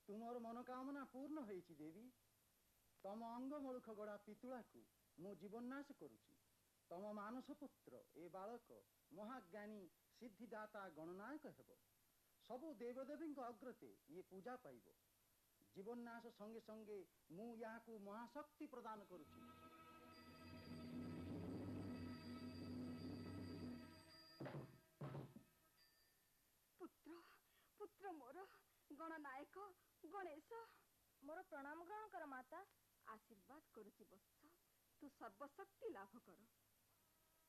तुमर मनोकामना पूर्ण होईछि देवी। तम अंग मुलुख गड़ा पितुला को मु जीवननाश करुछि। तम मानस पुत्र ए बालक महाज्ञानी सिद्धिदाता गणनायक हेब। सबु देवदेवी अग्रते ये पूजा पाइब। जीवननाश संगे संगे मु यहाँ को महाशक्ति प्रदान करुछि। पुत्र पुत्र मोर गणनायक गणेश मोर प्रणाम ग्रहण कर माता। आशीर्वाद करुछि वत्स, तू सर्वशक्ति लाभ कर।